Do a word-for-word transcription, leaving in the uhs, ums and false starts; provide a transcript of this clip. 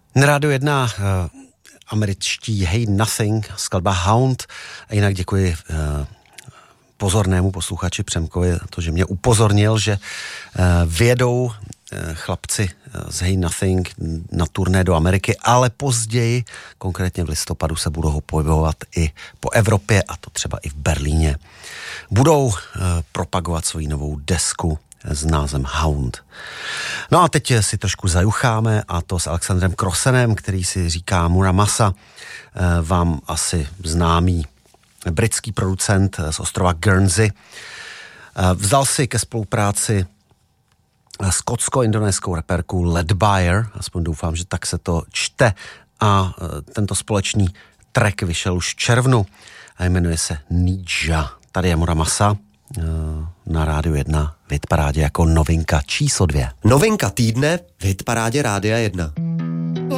Na Rádiu jedna uh, američtí Hey Nothing, skladba Hound. A jinak děkuji uh, pozornému posluchači Přemkovi, to, že mě upozornil, že uh, vyjedou uh, chlapci uh, z Hey Nothing na turné do Ameriky, ale později, konkrétně v listopadu, se budou pohybovat i po Evropě, a to třeba i v Berlíně. Budou uh, propagovat svoji novou desku s názvem Hound. No a teď si trošku zajucháme, a to s Alexandrem Crossanem, který si říká Muramasa, vám asi známý britský producent z ostrova Guernsey. Vzal si ke spolupráci skotsko-indonéskou reperku Leadbire, aspoň doufám, že tak se to čte, a tento společný track vyšel už v červnu a jmenuje se Nidja. Tady je Muramasa na Rádiu jedna v hitparádě jako novinka číslo dvě. Novinka týdne v hitparádě Rádia jedna.